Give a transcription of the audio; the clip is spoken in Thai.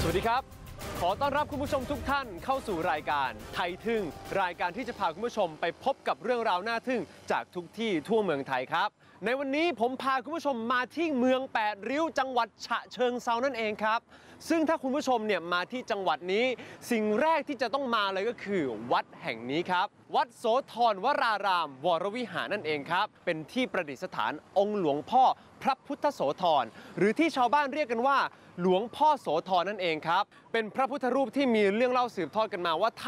วัสดีครับขอต้อนรับคุณผู้ชมทุกท่านเข้าสู่รายการไทยทึ่งรายการที่จะพาคุณผู้ชมไปพบกับเรื่องราวน่าทึ่งจากทุกที่ทั่วเมืองไทยครับในวันนี้ผมพาคุณผู้ชมมาที่เมืองแปดริ้วจังหวัดฉะเชิงเทรานั่นเองครับซึ่งถ้าคุณผู้ชมเนี่ยมาที่จังหวัดนี้สิ่งแรกที่จะต้องมาเลยก็คือวัดแห่งนี้ครับวัดโสธรวรารามวรวิหารนั่นเองครับเป็นที่ประดิษฐานองค์หลวงพ่อพระพุทธโสธรหรือที่ชาวบ้านเรียกกันว่าหลวงพ่อโสธรนั่นเองครับเป็นพระพุทธรูปที่มีเรื่องเล่าสืบทอดกันมาว่า